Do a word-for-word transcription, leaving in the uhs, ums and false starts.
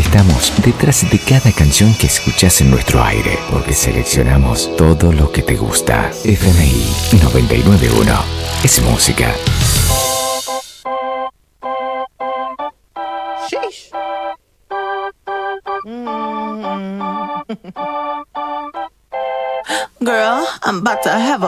Estamos detrás de cada canción que escuchas en nuestro aire, porque seleccionamos todo lo que te gusta. F M I noventa y nueve punto uno es música. Sheesh. Mm. Girl, I'm about to have a